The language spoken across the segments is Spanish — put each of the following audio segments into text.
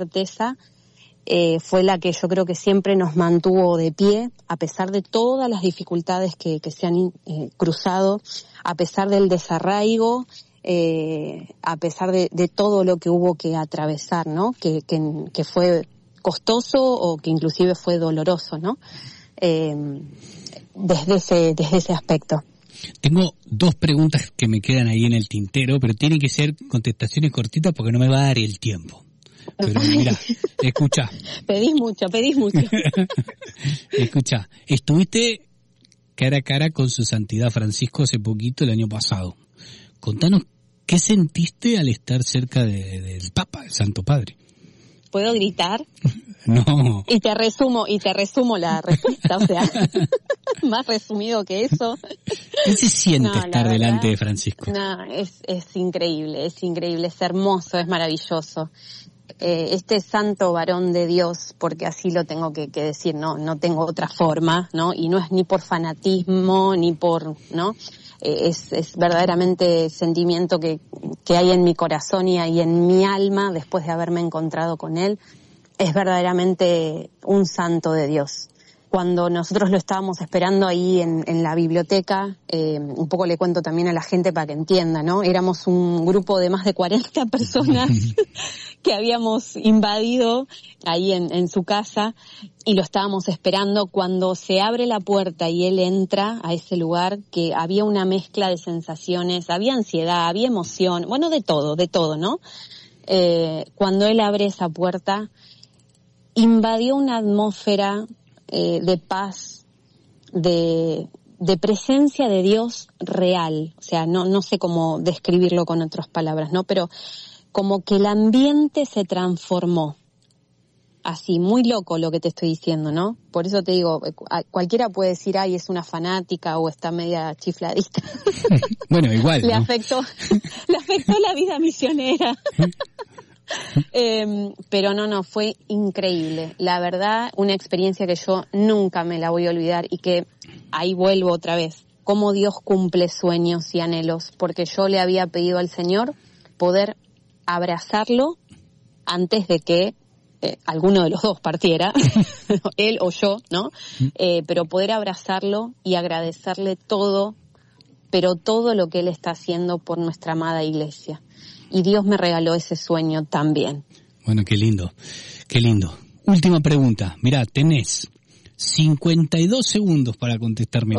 certeza fue la que yo creo que siempre nos mantuvo de pie, a pesar de todas las dificultades que se han cruzado, a pesar del desarraigo, a pesar de todo lo que hubo que atravesar, ¿no? Que fue costoso o que inclusive fue doloroso, ¿no? Desde ese aspecto. Tengo 2 preguntas que me quedan ahí en el tintero, pero tienen que ser contestaciones cortitas porque no me va a dar el tiempo. Pero mira, escuchá. Pedís mucho. Escuchá, estuviste cara a cara con su santidad Francisco hace poquito, el año pasado. Contanos, ¿qué sentiste al estar cerca del Papa, el Santo Padre? ¿Puedo gritar? No. Y te resumo la respuesta, o sea, más resumido que eso. ¿Qué se siente estar delante de Francisco? No, es increíble, es hermoso, es maravilloso. Este santo varón de Dios, porque así lo tengo que decir, no tengo otra forma, ¿no? Y no es ni por fanatismo, ni por, ¿no? Es verdaderamente sentimiento que hay en mi corazón y en mi alma después de haberme encontrado con él. Es verdaderamente un santo de Dios. Cuando nosotros lo estábamos esperando ahí en la biblioteca, un poco le cuento también a la gente para que entienda, ¿no? Éramos un grupo de más de 40 personas que habíamos invadido ahí en su casa y lo estábamos esperando. Cuando se abre la puerta y él entra a ese lugar, que había una mezcla de sensaciones, había ansiedad, había emoción, bueno, de todo, ¿no? Cuando él abre esa puerta, invadió una atmósfera de paz, de presencia de Dios real. O sea, no sé cómo describirlo con otras palabras, ¿no? Pero como que el ambiente se transformó. Así, muy loco lo que te estoy diciendo, ¿no? Por eso te digo, cualquiera puede decir, ay, es una fanática o está media chifladita. Bueno, igual, ¿no? Le afectó la vida misionera. Pero no, fue increíble. La verdad, una experiencia que yo nunca me la voy a olvidar y que ahí vuelvo otra vez. Cómo Dios cumple sueños y anhelos, porque yo le había pedido al Señor poder abrazarlo antes de que alguno de los dos partiera, él o yo, ¿no? Pero poder abrazarlo y agradecerle todo, pero todo lo que él está haciendo por nuestra amada iglesia. Y Dios me regaló ese sueño también. Bueno, qué lindo, qué lindo. Última pregunta. Mirá, tenés 52 segundos para contestarme.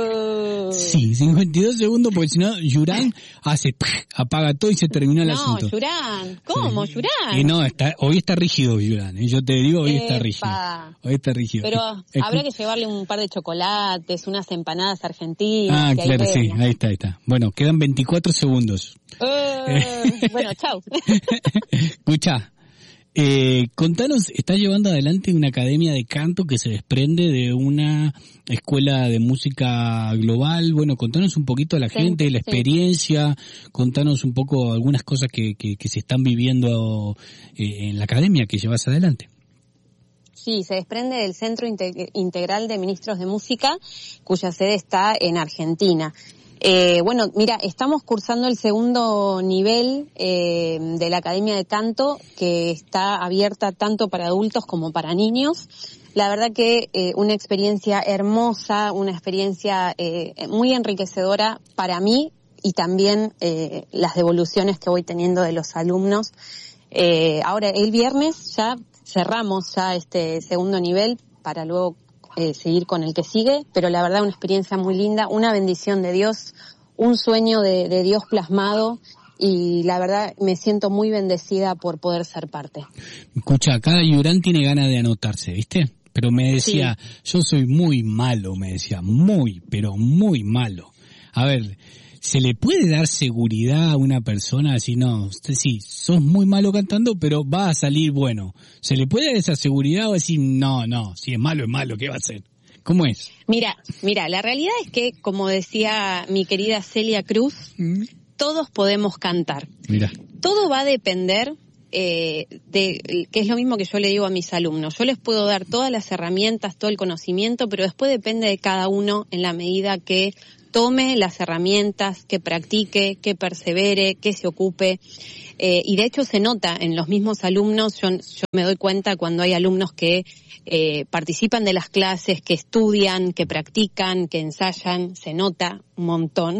Sí, 52 segundos, porque si no, Yurán apaga todo y se termina el asunto. No, Yurán, ¿cómo, sí. Yurán? Y no, hoy está rígido Yurán, yo te digo, hoy está rígido. Hoy está rígido. Pero habrá que llevarle un par de chocolates, unas empanadas argentinas. Claro, sí, ahí está. Bueno, quedan 24 segundos. Bueno, chau. Escuchá. Contanos, estás llevando adelante una academia de canto que se desprende de una escuela de música global. Bueno, contanos un poquito a la gente, la experiencia, contanos un poco algunas cosas que se están viviendo en la academia que llevas adelante. Sí, se desprende del Centro Integral de Ministros de Música, cuya sede está en Argentina. Bueno, mira, estamos cursando el segundo nivel de la Academia de Canto, que está abierta tanto para adultos como para niños. La verdad que una experiencia hermosa, una experiencia muy enriquecedora para mí y también las devoluciones que voy teniendo de los alumnos. Ahora, el viernes ya cerramos ya este segundo nivel para luego seguir con el que sigue, pero la verdad una experiencia muy linda, una bendición de Dios, un sueño de Dios plasmado y la verdad me siento muy bendecida por poder ser parte. Escucha, acá Yurán tiene ganas de anotarse, ¿viste? Pero me decía, sí. Yo soy muy malo, me decía, pero muy malo. A ver, ¿se le puede dar seguridad a una persona así? No, usted sí, sos muy malo cantando, pero va a salir bueno. ¿Se le puede dar esa seguridad o decir, no, si es malo, ¿qué va a hacer? ¿Cómo es? Mira, la realidad es que, como decía mi querida Celia Cruz, todos podemos cantar. Mira. Todo va a depender que es lo mismo que yo le digo a mis alumnos. Yo les puedo dar todas las herramientas, todo el conocimiento, pero después depende de cada uno en la medida que tome las herramientas, que practique, que persevere, que se ocupe. Y de hecho se nota en los mismos alumnos, yo me doy cuenta cuando hay alumnos que participan de las clases, que estudian, que practican, que ensayan, se nota un montón.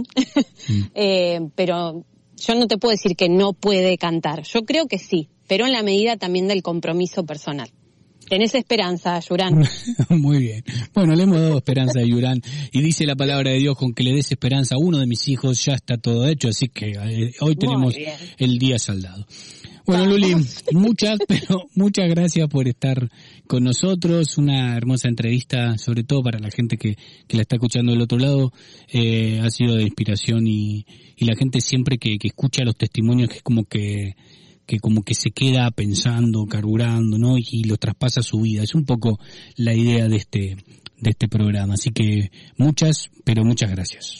Pero yo no te puedo decir que no puede cantar, yo creo que sí, pero en la medida también del compromiso personal. Tenés esperanza, Yurán. Muy bien. Bueno, le hemos dado esperanza a Yurán y dice la palabra de Dios, con que le des esperanza a uno de mis hijos ya está todo hecho, así que hoy tenemos el día saldado. Bueno, Luli, muchas gracias por estar con nosotros. Una hermosa entrevista, sobre todo para la gente que la está escuchando del otro lado. Ha sido de inspiración y la gente siempre que escucha los testimonios que es como que se queda pensando, carburando, ¿no? Y lo traspasa a su vida. Es un poco la idea de este programa. Así que muchas gracias.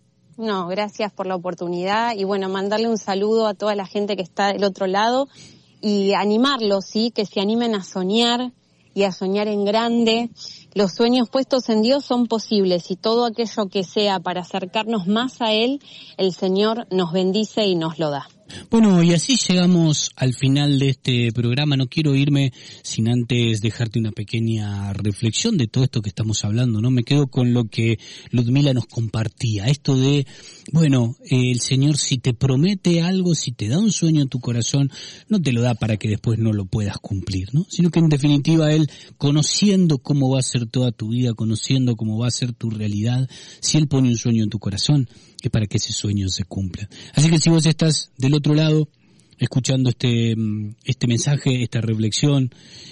No, gracias por la oportunidad y bueno, mandarle un saludo a toda la gente que está del otro lado y animarlos, ¿sí? Que se animen a soñar y a soñar en grande. Los sueños puestos en Dios son posibles y todo aquello que sea para acercarnos más a Él, el Señor nos bendice y nos lo da. Bueno, y así llegamos al final de este programa. No quiero irme sin antes dejarte una pequeña reflexión de todo esto que estamos hablando, ¿no? Me quedo con lo que Ludmila nos compartía. Esto de, bueno, el Señor si te promete algo, si te da un sueño en tu corazón, no te lo da para que después no lo puedas cumplir, ¿no? Sino que en definitiva Él, conociendo cómo va a ser toda tu vida, conociendo cómo va a ser tu realidad, si Él pone un sueño en tu corazón, es para que ese sueño se cumpla. Así que si vos estás del otro lado, escuchando este mensaje, esta reflexión,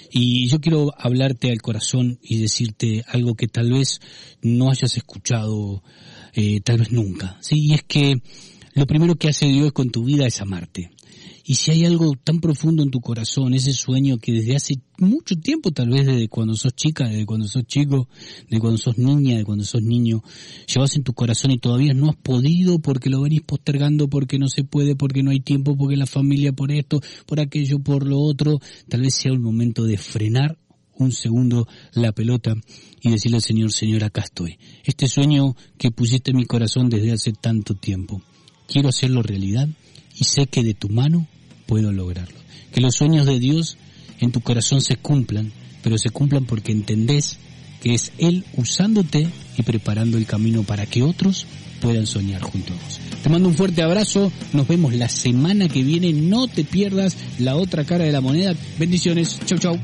y yo quiero hablarte al corazón y decirte algo que tal vez no hayas escuchado, tal vez nunca, ¿sí? Y es que lo primero que hace Dios con tu vida es amarte. Y si hay algo tan profundo en tu corazón, ese sueño que desde hace mucho tiempo, tal vez desde cuando sos chica, desde cuando sos chico, desde cuando sos niña, de cuando sos niño, llevas en tu corazón y todavía no has podido porque lo venís postergando, porque no se puede, porque no hay tiempo, porque la familia por esto, por aquello, por lo otro, tal vez sea un momento de frenar un segundo la pelota y decirle al Señor, Señor, acá estoy. Este sueño que pusiste en mi corazón desde hace tanto tiempo, quiero hacerlo realidad y sé que de tu mano puedo lograrlo. Que los sueños de Dios en tu corazón se cumplan, pero se cumplan porque entendés que es Él usándote y preparando el camino para que otros puedan soñar junto a vos. Te mando un fuerte abrazo, nos vemos la semana que viene, no te pierdas la otra cara de la moneda. Bendiciones, chau chau.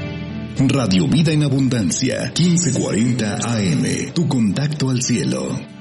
Radio Vida en Abundancia, 1540 AM, tu contacto al cielo.